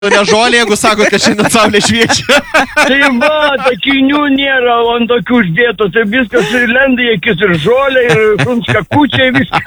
Ne žolė, jeigu sakot, kad šiandien saulė šviečia. Tai va, akinių nėra, ant tokių uždėto, tai viskas lenda į akis ir žolė, ir šuns kakučiai, viskas.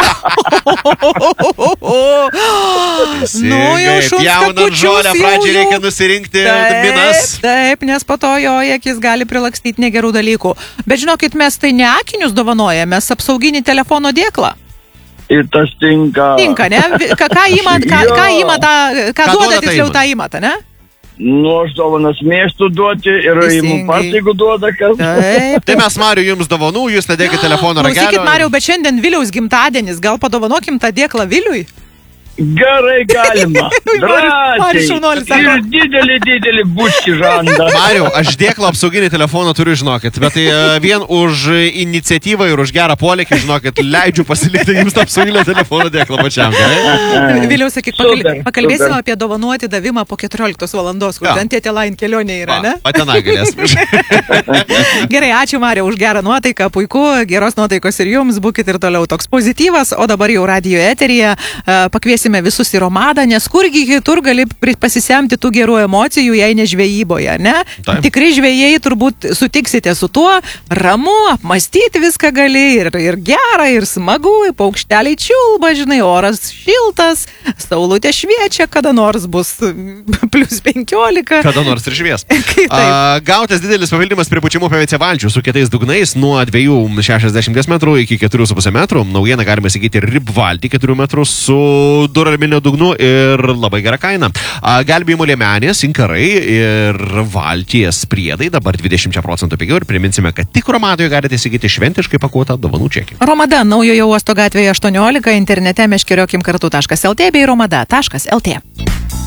Nu, jau šuns Jaunant žolę, pradžiai reikia nusirinkti minas. Taip, nes po to jo akis gali prilakstyti negerų dalykų. Bet žinokit, mes tai ne akinius dovanojame, mes apsauginį telefono dėklą. Ir tas tinka. Tinka, ne? Ką duoda tiksliau tą įmatą, ne? Nu, aš dovanas mėgstu duoti ir įmu pats, jeigu duoda kas. Tai mes, Mariu, jums dovanų, jūs nedėkit telefono ragelio. Klausykit, Mariu, bet šiandien Viliaus gimtadienis, gal padovanokim tą dėklą Viliui? Gerai galima. Drąsiai. Ir didelį buškį žandą. Mariu, aš dėklą apsauginį telefoną turiu, žinokit, bet tai vien už iniciatyvą ir už gerą polėkį, žinokit, leidžiu pasilikti jums tą apsauginį telefoną dėklą pačiam. Vėliau, sakyk, pakalbėsime apie dovanų atidavimą po 14 valandos, kur ten tie line kelionė yra, ne? Atena galės. Gerai, ačiū Mariu už gerą nuotaiką, puiku, geros nuotaikos ir jums, būkit ir toliau toks pozityvas, o dabar jau radijo eteryje pakviesime visus į Romadą, nes kurgi kitur gali pasisemti tų gerų emocijų, jei ne žvejyboje, ne? Taip. Tikrai žvejai turbūt sutiksite su tuo, ramu, apmastyti viską gali ir gera, ir smagu, paukšteliai čiulba, žinai, oras šiltas, saulutė šviečia, kada nors bus +15. Kada nors ir švies. Gautas didelis papildymas prie pučiamų PVC valčių su kietais dugnais nuo 2,60 metrų iki 4,5 metrų. Naujieną galima įsigyti ribvaltį 4 metrų su durarminio dugnu ir labai gera kaina. Gelbėjimo liemenės, inkarai ir valties priedai dabar 20% pigiau ir priminsime, kad tik Romadoje galite įsigyti šventiškai pakuotą dovanų čekį. Romada, Naujojo uosto gatvėje 18, internete meškeriokim kartu.lt bei romada.lt.